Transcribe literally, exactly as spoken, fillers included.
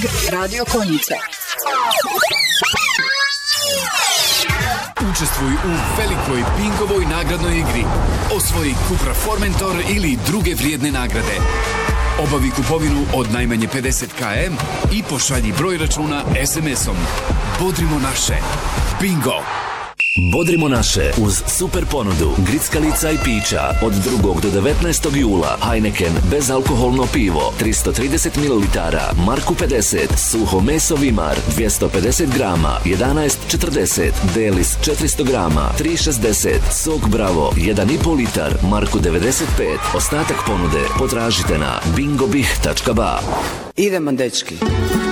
Radio Konjica. Učestvuj u velikoj Bingovoj nagradnoj igri. Osvoji Cupra Formentor ili druge vrijedne nagrade. Obavi kupovinu od najmanje pedeset kilometara i pošalji broj računa es em esom. Bodrimo naše. Bingo! Bodrimo naše uz super ponudu grickalica i pića od drugog do devetnaestog jula. Heineken bezalkoholno pivo tristo trideset mililitara marku pedeset, suho meso Vimar dvjesto pedeset grama jedanaest četrdeset, Delis četiristo grama tri šezdeset, sok Bravo jedan i pol litar marku devedeset pet. Ostatak ponude potražite na bingobih tačka ba. Idemo, dečki.